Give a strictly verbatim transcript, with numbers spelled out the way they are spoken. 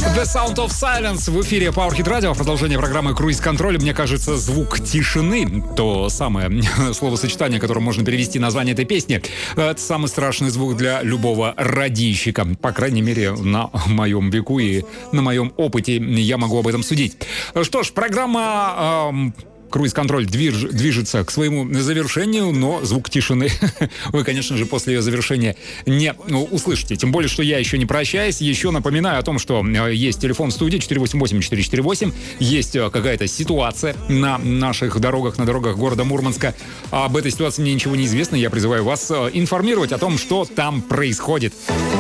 The Sound of Silence в эфире Power Hit Radio. Продолжение программы «Круиз-контроль». Мне кажется, звук тишины, то самое словосочетание, которым можно перевести название этой песни, это самый страшный звук для любого радийщика. По крайней мере, на моем веку и на моем опыте я могу об этом судить. Что ж, программа... Эм... Круиз-контроль движ, движется к своему завершению, но звук тишины вы, конечно же, после ее завершения не ну, услышите. Тем более, что я еще не прощаюсь. Еще напоминаю о том, что есть телефон в студии четыре восемь восемь четыре четыре восемь. Есть какая-то ситуация на наших дорогах, на дорогах города Мурманска. Об этой ситуации мне ничего не известно. Я призываю вас информировать о том, что там происходит.